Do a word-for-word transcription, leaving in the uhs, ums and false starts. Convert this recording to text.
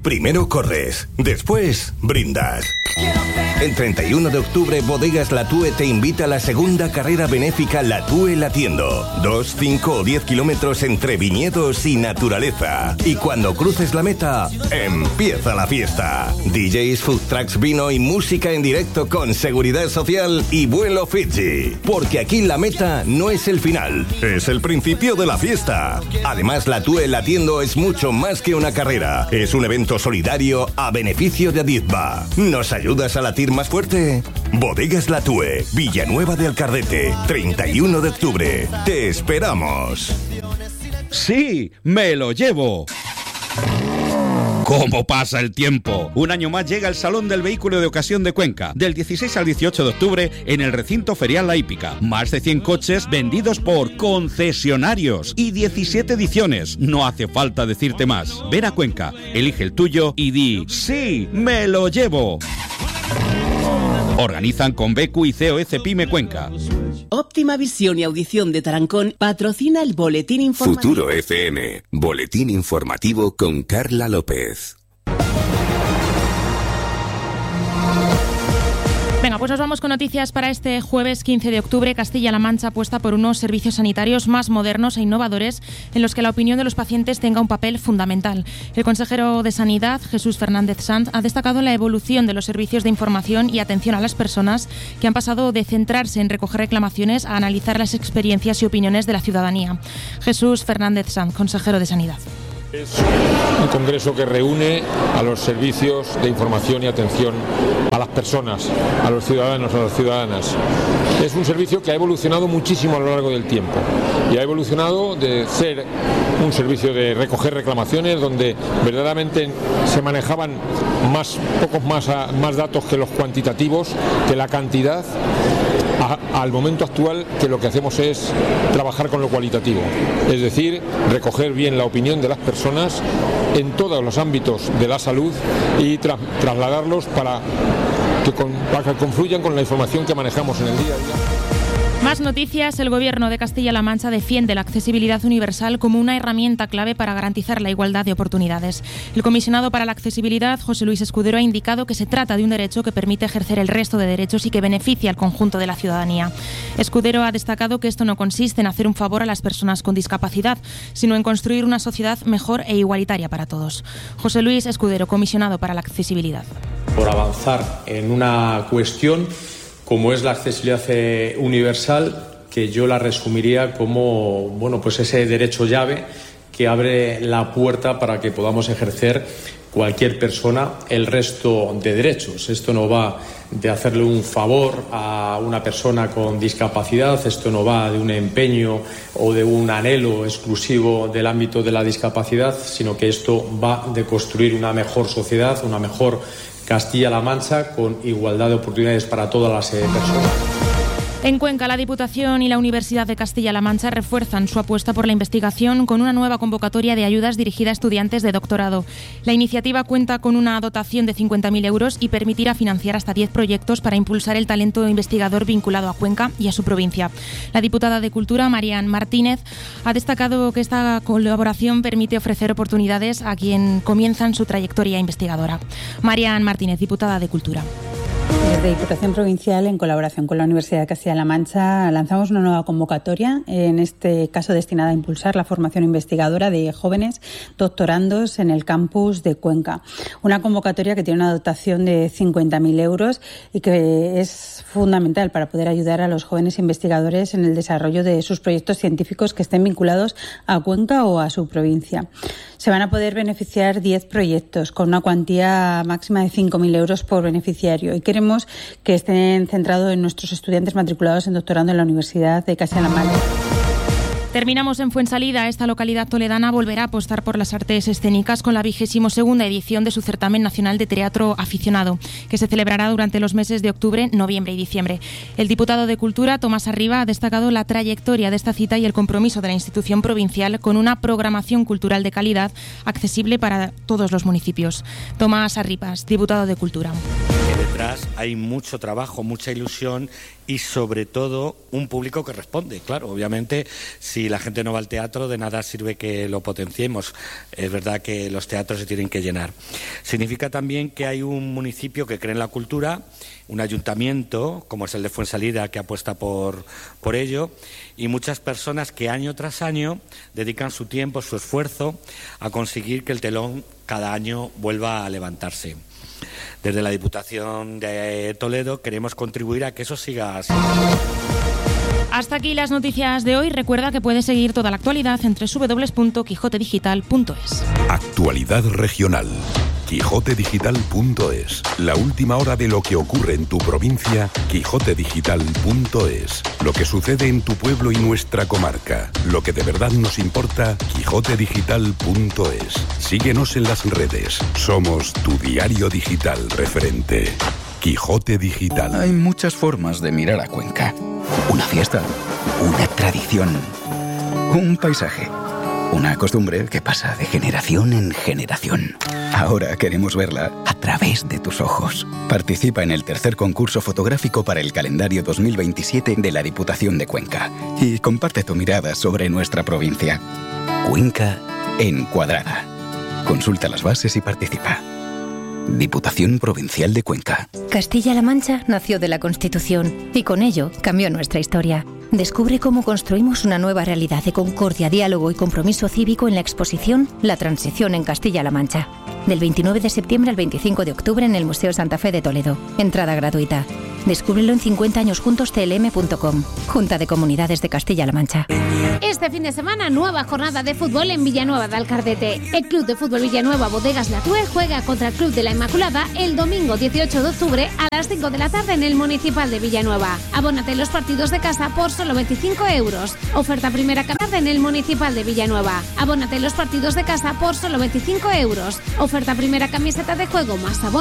Primero corres, después brindas. El treinta y uno de octubre, Bodegas Latue te invita a la segunda carrera benéfica Latue Latiendo. Dos, cinco o diez kilómetros entre viñedos y naturaleza. Y cuando cruces la meta, empieza la fiesta. D Js, food trucks, vino y música en directo con seguridad social y vuelo Fiji. Porque aquí la meta no es el final, es el principio de la fiesta. Además, Latue Latiendo es mucho más que una carrera. Es un evento solidario a beneficio de Adizba. ¿Nos ayudas a latir más fuerte? Bodegas Latue, Villanueva de Alcardete, treinta y uno de octubre. Te esperamos. ¡Sí, me lo llevo! ¿Cómo pasa el tiempo? Un año más llega el Salón del Vehículo de Ocasión de Cuenca, del dieciséis al dieciocho de octubre en el recinto ferial La Hípica. Más de cien coches vendidos por concesionarios y diecisiete ediciones. No hace falta decirte más. Ven a Cuenca, elige el tuyo y di ¡sí, me lo llevo! Organizan Convecu y C O E Cepime Cuenca. Óptima Visión y Audición de Tarancón patrocina el Boletín Informativo. Futuro F M, Boletín Informativo con Carla López. Venga, pues nos vamos con noticias para este jueves quince de octubre. Castilla-La Mancha apuesta por unos servicios sanitarios más modernos e innovadores en los que la opinión de los pacientes tenga un papel fundamental. El consejero de Sanidad, Jesús Fernández Sanz, ha destacado la evolución de los servicios de información y atención a las personas que han pasado de centrarse en recoger reclamaciones a analizar las experiencias y opiniones de la ciudadanía. Jesús Fernández Sanz, consejero de Sanidad. Es un congreso que reúne a los servicios de información y atención a las personas, a los ciudadanos, a las ciudadanas. Es un servicio que ha evolucionado muchísimo a lo largo del tiempo y ha evolucionado de ser un servicio de recoger reclamaciones donde verdaderamente se manejaban más, pocos más, más datos que los cuantitativos, que la cantidad, a, al momento actual que lo que hacemos es trabajar con lo cualitativo, es decir, recoger bien la opinión de las personas en todos los ámbitos de la salud y tra- trasladarlos para que, con, para que confluyan con la información que manejamos en el día a día. Más noticias. El Gobierno de Castilla-La Mancha defiende la accesibilidad universal como una herramienta clave para garantizar la igualdad de oportunidades. El comisionado para la accesibilidad, José Luis Escudero, ha indicado que se trata de un derecho que permite ejercer el resto de derechos y que beneficia al conjunto de la ciudadanía. Escudero ha destacado que esto no consiste en hacer un favor a las personas con discapacidad, sino en construir una sociedad mejor e igualitaria para todos. José Luis Escudero, comisionado para la accesibilidad. Por avanzar en una cuestión como es la accesibilidad universal, que yo la resumiría como, bueno, pues ese derecho llave que abre la puerta para que podamos ejercer cualquier persona el resto de derechos. Esto no va de hacerle un favor a una persona con discapacidad, esto no va de un empeño o de un anhelo exclusivo del ámbito de la discapacidad, sino que esto va de construir una mejor sociedad, una mejor Castilla-La Mancha con igualdad de oportunidades para todas las eh, personas. En Cuenca, la Diputación y la Universidad de Castilla-La Mancha refuerzan su apuesta por la investigación con una nueva convocatoria de ayudas dirigida a estudiantes de doctorado. La iniciativa cuenta con una dotación de cincuenta mil euros y permitirá financiar hasta diez proyectos para impulsar el talento investigador vinculado a Cuenca y a su provincia. La diputada de Cultura, Marian Martínez, ha destacado que esta colaboración permite ofrecer oportunidades a quien comienzan su trayectoria investigadora. Marian Martínez, diputada de Cultura. Desde Diputación Provincial, en colaboración con la Universidad de Castilla-La Mancha, lanzamos una nueva convocatoria, en este caso destinada a impulsar la formación investigadora de jóvenes doctorandos en el campus de Cuenca. Una convocatoria que tiene una dotación de cincuenta mil euros y que es fundamental para poder ayudar a los jóvenes investigadores en el desarrollo de sus proyectos científicos que estén vinculados a Cuenca o a su provincia. Se van a poder beneficiar diez proyectos con una cuantía máxima de cinco mil euros por beneficiario y queremos que estén centrados en nuestros estudiantes matriculados en doctorando en la Universidad de Castilla-La Mancha. Terminamos en Fuensalida. Esta localidad toledana volverá a apostar por las artes escénicas con la vigésima segunda edición de su certamen nacional de teatro aficionado, que se celebrará durante los meses de octubre, noviembre y diciembre. El diputado de Cultura, Tomás Arriba, ha destacado la trayectoria de esta cita y el compromiso de la institución provincial con una programación cultural de calidad accesible para todos los municipios. Tomás Arribas, diputado de Cultura. Detrás hay mucho trabajo, mucha ilusión y sobre todo un público que responde. Claro, obviamente si la gente no va al teatro de nada sirve que lo potenciemos. Es verdad que los teatros se tienen que llenar. Significa también que hay un municipio que cree en la cultura, un ayuntamiento como es el de Fuensalida que apuesta por, por ello, y muchas personas que año tras año dedican su tiempo, su esfuerzo a conseguir que el telón cada año vuelva a levantarse. Desde la Diputación de Toledo queremos contribuir a que eso siga así. Hasta aquí las noticias de hoy. Recuerda que puedes seguir toda la actualidad en doble u doble u doble u punto quijote digital punto es. Actualidad regional. quijote digital punto es. La última hora de lo que ocurre en tu provincia, quijote digital punto es. Lo que sucede en tu pueblo y nuestra comarca. Lo que de verdad nos importa, quijote digital punto es. Síguenos en las redes. Somos tu diario digital referente. Quijote Digital. Hay muchas formas de mirar a Cuenca. Una fiesta, una tradición, un paisaje, una costumbre que pasa de generación en generación. Ahora queremos verla a través de tus ojos. Participa en el tercer concurso fotográfico para el calendario dos mil veintisiete de la Diputación de Cuenca y comparte tu mirada sobre nuestra provincia. Cuenca Encuadrada. Consulta las bases y participa. Diputación Provincial de Cuenca. Castilla-La Mancha nació de la Constitución y con ello cambió nuestra historia. Descubre cómo construimos una nueva realidad de concordia, diálogo y compromiso cívico en la exposición La Transición en Castilla-La Mancha. Del veintinueve de septiembre al veinticinco de octubre en el Museo Santa Fe de Toledo. Entrada gratuita. Descúbrelo en cincuenta años juntos t l m punto com. Junta de Comunidades de Castilla-La Mancha. Este fin de semana, nueva jornada de fútbol en Villanueva de Alcardete. El Club de Fútbol Villanueva Bodegas Latúe juega contra el Club de la Inmaculada el domingo dieciocho de octubre a las cinco de la tarde en el Municipal de Villanueva. Abónate en los partidos de casa por solo veinticinco euros. Oferta primera tarde en el Municipal de Villanueva. Abónate en los partidos de casa por solo veinticinco euros. Oferta primera camiseta de juego más abono